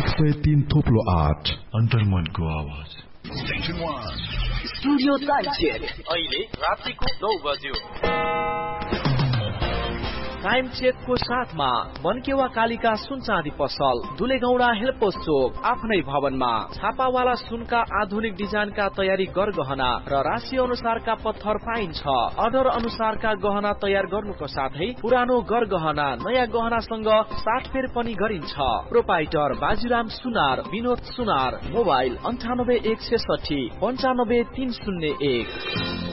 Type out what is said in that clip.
103.8 अन्तर्मनको आवाज studio time check अहिले रातिको 9 बज्यो। टाइम चेक को साथमा मनकेवा कालिका सुन चाँदी पसल, दुलेगौडा हेलपोस्ट चोक, आफ्नै भवनमा छापावाला सुनका आधुनिक डिजाइनका तयारी गरगहना र राशि अनुसारका पत्थर पाइन्छ। अर्डर अनुसारका गहना तयार गर्नुको साथै पुरानो गरगहना नयाँ गहनासँग साटफेर पनि गरिन्छ। प्रोपाइटर बाजीराम सुनार, विनोद सुनार, मोबाइल 98 166 95 301।